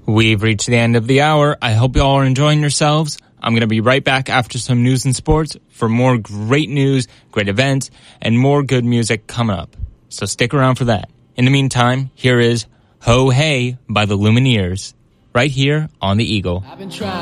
We've reached the end of the hour. I hope you all are enjoying yourselves. I'm going to be right back after some news and sports for more great news, great events, and more good music coming up. So stick around for that. In the meantime, here is Ho Hey by the Lumineers, right here on The Eagle. I've been trying.